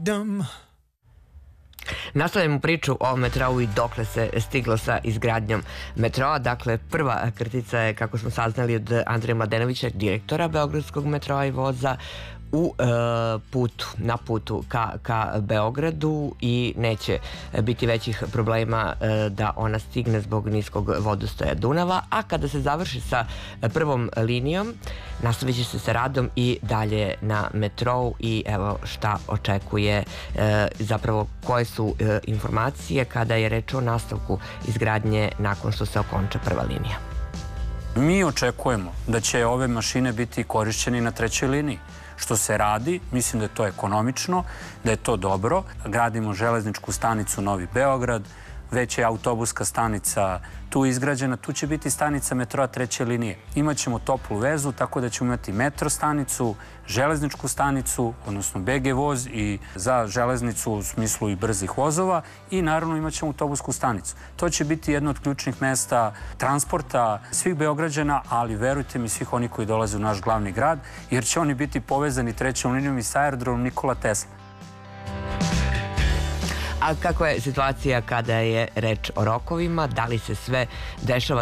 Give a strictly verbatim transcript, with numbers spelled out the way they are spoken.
freedom. Nastavljamo priču o metrou i dokle se stiglo sa izgradnjom metroa. Dakle, prva krtica je, kako smo saznali od Andreja Mladenovića, direktora Beogradskog metroa i voza, u e, putu, na putu ka, ka Beogradu i neće biti većih problema e, da ona stigne zbog niskog vodostaja Dunava, a kada se završi sa prvom linijom nastavit će se sa radom i dalje na metrou i evo šta očekuje, e, zapravo koje su e, informacije kada je reč o nastavku izgradnje nakon što se okonča prva linija. Mi očekujemo da će ove mašine biti korišćene na trećoj liniji. Što se radi, mislim da je to ekonomično, da je to dobro. Gradimo železničku stanicu Novi Beograd, već je autobuska stanica tu izgrađena, tu će biti stanica metroa treće linije. Imaćemo toplu vezu, tako da ćemo imati metro stanicu, železničku stanicu, odnosno be ge voz i za železnicu u smislu i brzih vozova i naravno imaćemo autobusku stanicu. To će biti jedno od ključnih mesta transporta svih Beograđana, ali verujte mi, svih oni koji dolaze u naš glavni grad, jer će oni biti povezani trećom linijom i sa aerodromom Nikola Tesla. A kakva je situacija kada je reč o rokovima? Da li se sve dešava